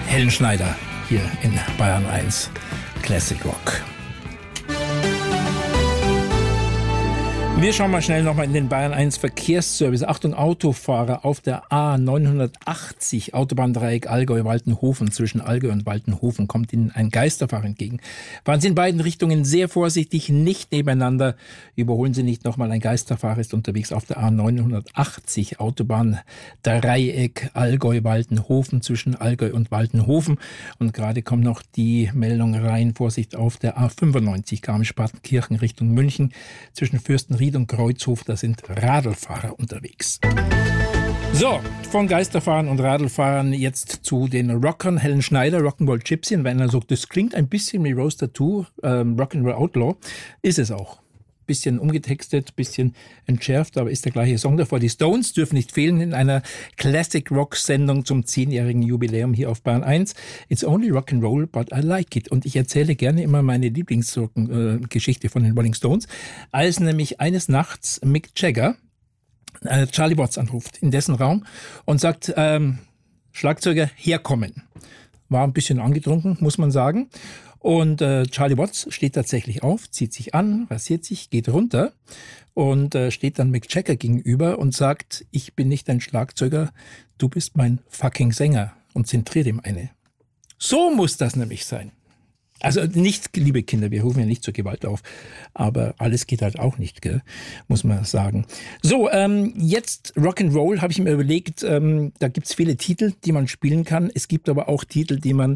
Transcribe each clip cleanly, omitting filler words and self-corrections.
Helen Schneider hier in Bayern 1 Classic Rock. Wir schauen mal schnell nochmal in den Bayern 1 Verkehrsservice. Achtung, Autofahrer auf der A980 Autobahndreieck Allgäu-Waltenhofen. Zwischen Allgäu und Waltenhofen kommt Ihnen ein Geisterfahrer entgegen. Fahren Sie in beiden Richtungen sehr vorsichtig, nicht nebeneinander. Überholen Sie nicht nochmal, ein Geisterfahrer ist unterwegs auf der A980 Autobahndreieck Allgäu-Waltenhofen. Zwischen Allgäu und Waltenhofen. Und gerade kommt noch die Meldung rein, Vorsicht auf der A95 Garmisch-Partenkirchen Richtung München. Zwischen Fürstenried und Kreuzhof, da sind Radlfahrer unterwegs. So, von Geisterfahrern und Radlfahrern jetzt zu den Rockern. Helen Schneider, Rock'n'Roll Gypsy. Und wenn er sagt, das klingt ein bisschen wie Rose Tattoo, Rock'n'Roll Outlaw, ist es auch. Bisschen umgetextet, bisschen entschärft, aber ist der gleiche Song davor. Die Stones dürfen nicht fehlen in einer Classic-Rock-Sendung zum 10-jährigen Jubiläum hier auf Bayern 1. It's only rock'n'roll, but I like it. Und ich erzähle gerne immer meine Lieblingsgeschichte von den Rolling Stones, als nämlich eines Nachts Mick Jagger Charlie Watts anruft in dessen Raum und sagt, Schlagzeuger, herkommen. War ein bisschen angetrunken, muss man sagen. Und Charlie Watts steht tatsächlich auf, zieht sich an, rasiert sich, geht runter und steht dann Mick Jagger gegenüber und sagt, ich bin nicht dein Schlagzeuger, du bist mein fucking Sänger, und zentriert ihm eine. So muss das nämlich sein. Also nicht, liebe Kinder, wir rufen ja nicht zur Gewalt auf, aber alles geht halt auch nicht, gell? Muss man sagen. So, jetzt Rock'n'Roll habe ich mir überlegt, da gibt's viele Titel, die man spielen kann. Es gibt aber auch Titel, die man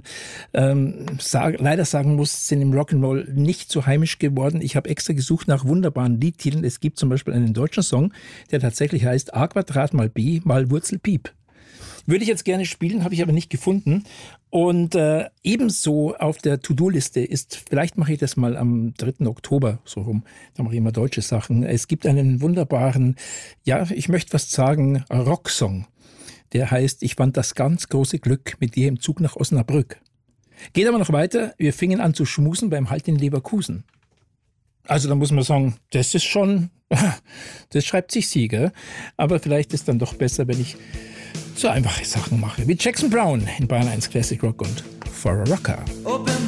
leider sagen muss, sind im Rock'n'Roll nicht so heimisch geworden. Ich habe extra gesucht nach wunderbaren Liedtiteln. Es gibt zum Beispiel einen deutschen Song, der tatsächlich heißt A Quadrat mal B mal Wurzel Piep. Würde ich jetzt gerne spielen, habe ich aber nicht gefunden. Und ebenso auf der To-Do-Liste ist, vielleicht mache ich das mal am 3. Oktober so rum, da mache ich immer deutsche Sachen. Es gibt einen wunderbaren, ja, ich möchte fast sagen, Rocksong. Der heißt, ich fand das ganz große Glück mit dir im Zug nach Osnabrück. Geht aber noch weiter, wir fingen an zu schmusen beim Halt in Leverkusen. Also da muss man sagen, das ist schon, das schreibt sich Sieger. Aber vielleicht ist dann doch besser, wenn ich so einfache Sachen mache, wie Jackson Browne in Bayern 1 Classic Rock und For a Rocker. Oh,